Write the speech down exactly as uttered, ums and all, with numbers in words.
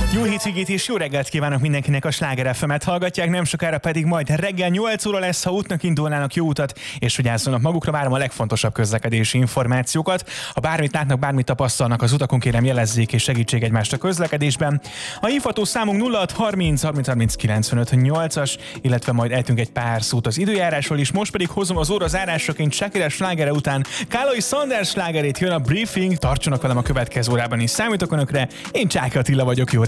Jó hétvégét és jó reggelt kívánok mindenkinek, a Sláger ef emet hallgatják, nem sokára pedig majd reggel nyolc óra lesz, ha útnak indulnának, jó utat, és vigyázzanak magukra, várom a legfontosabb közlekedési információkat. Ha bármit látnak, bármit tapasztalnak az utakon, kérem jelezzék és segítség egymást a közlekedésben. A hívható számunk nulla hat harminc harminc harminc kilencvenöt nyolcas, illetve majd ejtünk egy pár szót az időjárásról is. Most pedig hozom az óra zárásaként Shakira slágere után Kálai Sanders slágerét, jön a briefing, tartsanak velem a következő órában is, számítok önökre, én Csáky Attila vagyok, jó